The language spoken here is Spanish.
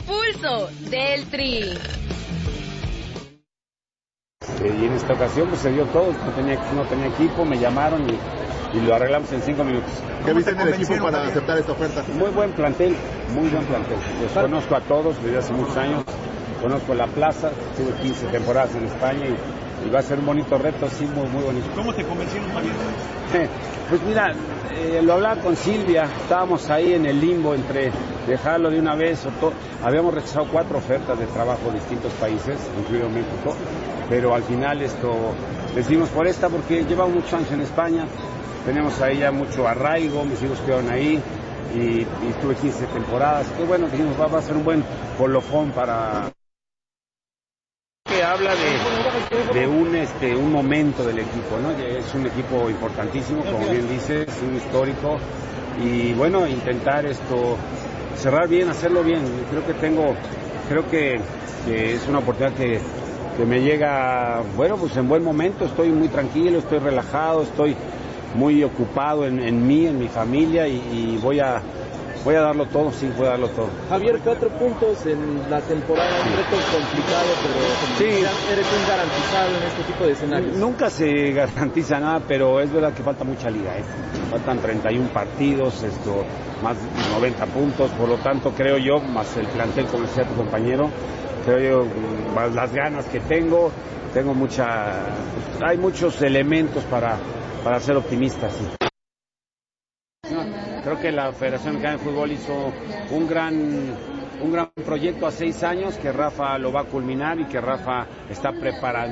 pulso del Tri. Y en esta ocasión pues se dio todo, no tenía equipo, me llamaron y lo arreglamos en 5 minutos. ¿Qué viste en el equipo para aceptar esta oferta? Muy buen plantel, muy buen plantel. Los conozco a todos desde hace muchos años, conozco la plaza, tuve 15 temporadas en España y va a ser un bonito reto, sí, muy bonito. ¿Cómo te convencieron, Javier? Pues mira, lo hablaba con Silvia, estábamos ahí en el limbo entre dejarlo de una vez o todo. Habíamos rechazado 4 ofertas de trabajo de distintos países, incluido México, pero al final decidimos por esta porque llevamos muchos años en España, tenemos ahí ya mucho arraigo, mis hijos quedaron ahí y estuve 15 temporadas, que bueno, dijimos va a ser un buen colofón para... que habla de un momento del equipo, ¿no? Es un equipo importantísimo, como bien dices, un histórico, y bueno, intentar cerrar bien, hacerlo bien. Creo que es una oportunidad que me llega, bueno, pues en buen momento. Estoy muy tranquilo, estoy relajado, estoy muy ocupado en mí, en mi familia, y voy a darlo todo, sí, voy a darlo todo. Javier, 4 puntos en la temporada, un reto complicado, pero sí, eres un garantizado en este tipo de escenarios. Nunca se garantiza nada, pero es verdad que falta mucha liga, faltan 31 partidos, más de 90 puntos, por lo tanto creo yo, más el plantel, como decía tu compañero, creo yo, más las ganas que tengo hay muchos elementos para ser optimistas. Sí. Creo que la Federación Mexicana de Fútbol hizo un gran proyecto a 6 años, que Rafa lo va a culminar y que Rafa está preparado.